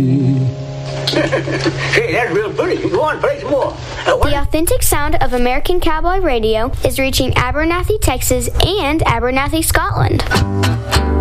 Hey, that's real pretty. Go on, play some more. The authentic sound of American Cowboy Radio is reaching Abernathy, Texas, and Abernathy, Scotland.